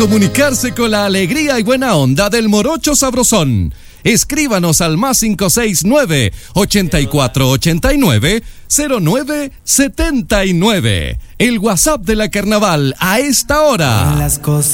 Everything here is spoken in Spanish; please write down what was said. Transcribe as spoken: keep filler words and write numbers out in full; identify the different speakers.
Speaker 1: Comunicarse con la alegría y buena onda del Morocho Sabrosón. Escríbanos al más cinco seis nueve, ochenta y cuatro ochenta y nueve, cero nueve setenta y nueve. El WhatsApp de la Carnaval a esta hora.
Speaker 2: Las cosas